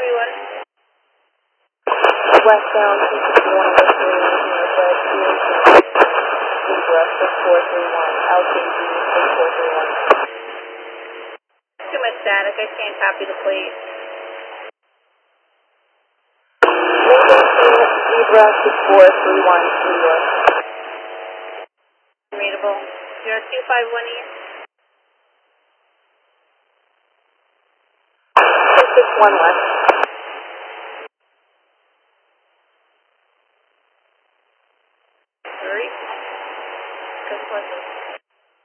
Westbound 261 Zebra 6431, LKG 6431. Too much static, I can't copy the plate. Zebra 6431, New York. Readable. 0251 here. 261 left.